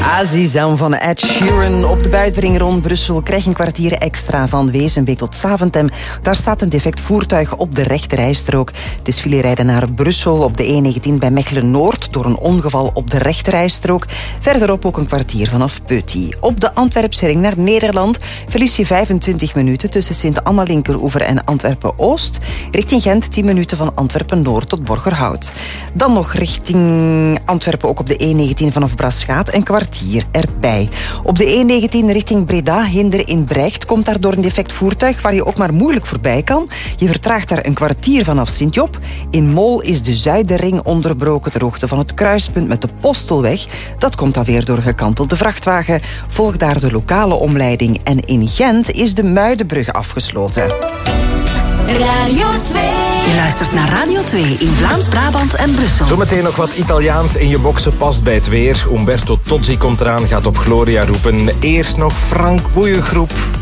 Azizam van Ed Sheeran. Op de buitenring rond Brussel krijg een kwartier extra van Wezenbeek tot Zaventem. Daar staat een defect voertuig op de rechterrijstrook. Het is filerijden naar Brussel op de E19 bij Mechelen-Noord door een ongeval op de rechterrijstrook. Verderop ook een kwartier vanaf Peuty. Op de Antwerpse ring naar Nederland verlies je 25 minuten tussen Sint-Anna-Linkeroever en Antwerpen-Oost. Richting Gent 10 minuten van Antwerpen-Noord tot Borgerhout. Dan nog richting Antwerpen ook op de E19 vanaf Braschaat een kwartier erbij. Op de E19 richting Breda, Hinderen in Brecht, komt daardoor een defect voertuig waar je ook maar moeilijk voorbij kan. Je vertraagt daar een kwartier vanaf Sint-Job. In Mol is de Zuiderring onderbroken ter hoogte van het kruispunt met de Postelweg. Dat komt dan weer door een gekantelde vrachtwagen. Volg daar de lokale omleiding. En in Gent is de Muidenbrug afgesloten. Radio 2. Je luistert naar Radio 2 in Vlaams-Brabant en Brussel. Zometeen nog wat Italiaans in je boksen past bij het weer. Umberto Tozzi komt eraan, gaat op Gloria roepen. Eerst nog Frank Boeiengroep.